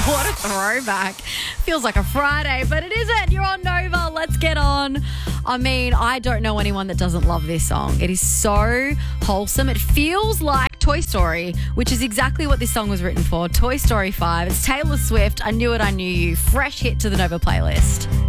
What a throwback. Feels like a Friday, but it isn't. You're on Nova. Let's get on. I mean, I don't know anyone that doesn't love this song. It is so wholesome. It feels like Toy Story, which is exactly what this song was written for. Toy Story 5. It's Taylor Swift. I Knew It, I Knew You. Fresh hit to the Nova playlist.